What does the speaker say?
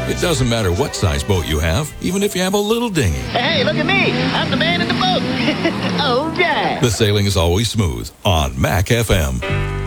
It doesn't matter what size boat you have, even if you have a little dinghy. Hey, look at me. I'm the man in the boat. All right. The sailing is always smooth on Mac FM.